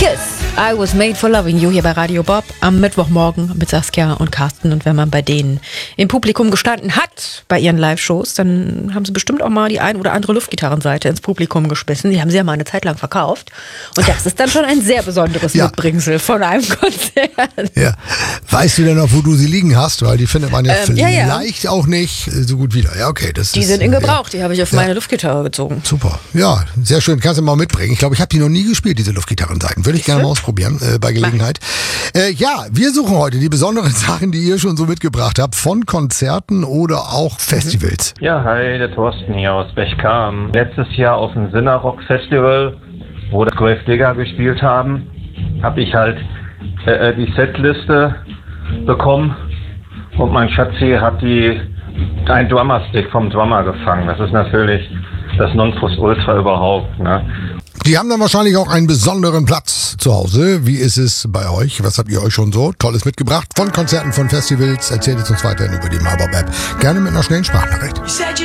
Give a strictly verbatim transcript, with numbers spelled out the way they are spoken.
Kiss, I Was Made for Loving You hier bei Radio Bob am Mittwochmorgen mit Saskia und Carsten. Und wenn man bei denen im Publikum gestanden hat bei ihren Live-Shows, dann haben sie bestimmt auch mal die ein oder andere Luftgitarrenseite ins Publikum geschmissen. Die haben sie ja mal eine Zeit lang verkauft. Und das ist dann schon ein sehr besonderes ja. Mitbringsel von einem Konzert. Ja. Weißt du denn noch, wo du sie liegen hast? Weil die findet man ja ähm, vielleicht ja, ja. auch nicht so gut wieder. Ja, okay. Das die ist, sind in Gebrauch. Ja. Die habe ich auf ja. meine Luftgitarre gezogen. Super. Ja, sehr schön. Kannst du mal mitbringen. Ich glaube, ich habe die noch nie gespielt, diese Luftgitarrenseiten. Würde ich gerne mal ausprobieren äh, bei Gelegenheit. Äh, ja, wir suchen heute die besonderen Sachen, die ihr schon so mitgebracht habt, von Konzerten oder auch Festivals. Ja, hi, der Thorsten hier aus Bechkam. Letztes Jahr auf dem Sinner Rock Festival, wo das Grave Digger gespielt haben, habe ich halt äh, die Setliste bekommen und mein Schatzi hat die ein Drummerstick vom Drummer gefangen. Das ist natürlich das Nonplusultra überhaupt, ne? Die haben dann wahrscheinlich auch einen besonderen Platz zu Hause. Wie ist es bei euch? Was habt ihr euch schon so Tolles mitgebracht? Von Konzerten, von Festivals. Erzählt es uns weiterhin über die MyBob-App. Gerne mit einer schnellen Sprachnachricht.